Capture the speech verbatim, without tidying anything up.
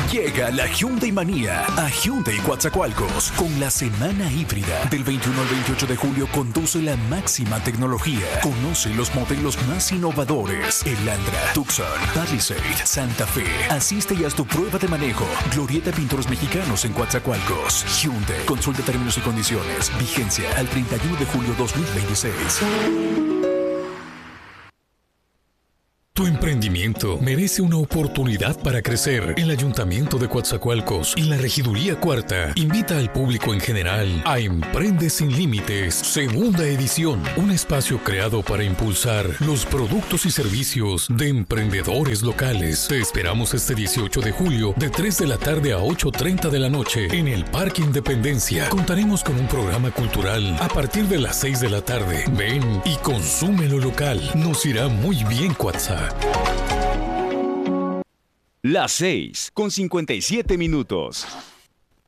Llega la Hyundai Manía a Hyundai Coatzacoalcos con la semana híbrida. Del veintiuno al veintiocho de julio conduce la máxima tecnología. Conoce los modelos más innovadores. Elantra, Tucson, Palisade, Santa Fe. Asiste y haz tu prueba de manejo. Glorieta Pintores Mexicanos en Coatzacoalcos. Hyundai. Consulta términos y condiciones. Vigencia al treinta y uno de julio dos mil veintiséis. Tu emprendimiento merece una oportunidad para crecer. El Ayuntamiento de Coatzacoalcos y la Regiduría Cuarta invita al público en general a Emprende Sin Límites, segunda edición, un espacio creado para impulsar los productos y servicios de emprendedores locales. Te esperamos este dieciocho de julio de tres de la tarde a ocho treinta de la noche en el Parque Independencia. Contaremos con un programa cultural a partir de las seis de la tarde. Ven y consume lo local. Nos irá muy bien, Coatza. Las seis con cincuenta y siete minutos.